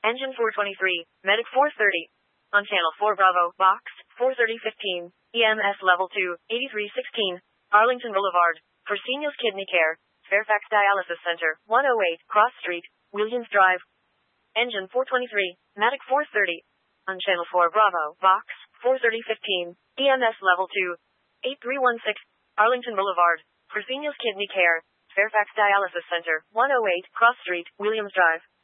Engine 423, Medic 430. On Channel 4 Bravo, Box 43015, EMS Level 2, 8316, Arlington Boulevard, Fresenius Kidney Care, Fairfax Dialysis Center, 108, Cross Street, Williams Drive. Engine 423, Medic 430. On Channel 4 Bravo, Box 43015, EMS Level 2, 8316, Arlington Boulevard, Fresenius Kidney Care, Fairfax Dialysis Center, 108, Cross Street, Williams Drive.